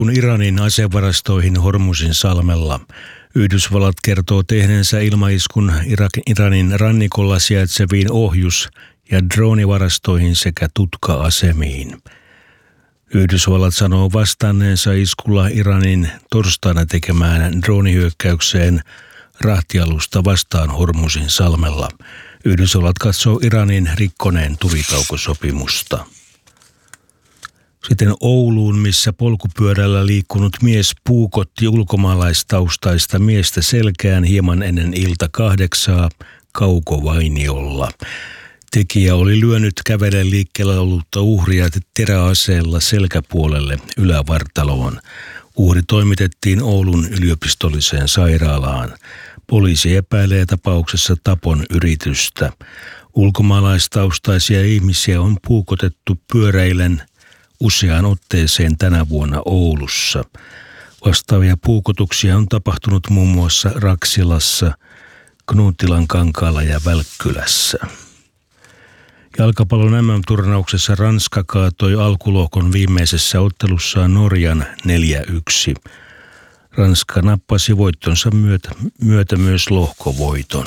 Iranin asevarastoihin Hormuzin salmella. Yhdysvallat kertoo tehneensä ilmaiskun Iranin rannikolla sijaitseviin ohjus- ja droonivarastoihin sekä tutka-asemiin. Yhdysvallat sanoo vastanneensa iskulla Iranin torstaina tekemään droonihyökkäykseen rahtialusta vastaan Hormuzin salmella. Yhdysvallat katsoo Iranin rikkoneen tulitaukosopimusta. Sitten Ouluun, missä polkupyörällä liikkunut mies puukotti ulkomaalaistaustaista miestä selkään hieman ennen ilta 8 Kaukovainiolla. Tekijä oli lyönyt kävellen liikkeellä ollutta uhria teräaseella selkäpuolelle ylävartaloon. Uhri toimitettiin Oulun yliopistolliseen sairaalaan. Poliisi epäilee tapauksessa tapon yritystä. Ulkomaalaistaustaisia ihmisiä on puukotettu pyöräillen useaan otteeseen tänä vuonna Oulussa. Vastaavia puukotuksia on tapahtunut muun muassa Raksilassa, Knuuttilankankaalla ja Välkkylässä. Jalkapallon MM-turnauksessa Ranska kaatoi alkulohkon viimeisessä ottelussaan Norjan 4-1. Ranska nappasi voittonsa myötä myös lohkovoiton.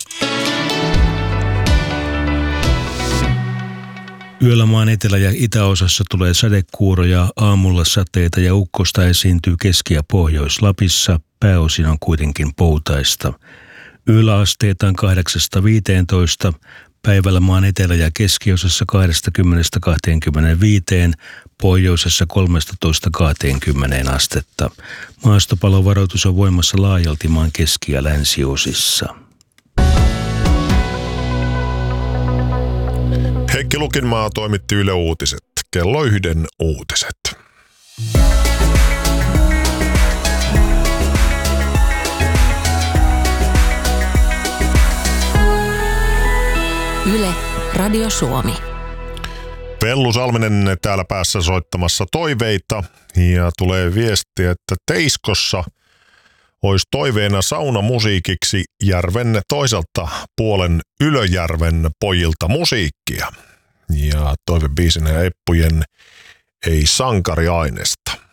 Yöllä maan etelä- ja itäosassa tulee sadekuuroja, aamulla sateita ja ukkosta esiintyy Keski- ja Pohjois-Lapissa. Pääosin on kuitenkin poutaista. Yöllä asteita on 8-15, päivällä maan etelä- ja keskiosassa 20-25, pohjoisessa 13-20 astetta. Maastopalovaroitus on voimassa laajalti maan keski- ja länsiosissa. Heikki Lukinmaa toimitti Yle Uutiset. Kello 1 uutiset. Yle, Radio Suomi. Vellu Salminen täällä päässä soittamassa toiveita ja tulee viesti, että Teiskossa olisi toiveena saunamusiikiksi järven toiselta puolen Ylöjärven pojilta musiikkia. Ja toivebiisinä Eppujen Ei sankariainesta.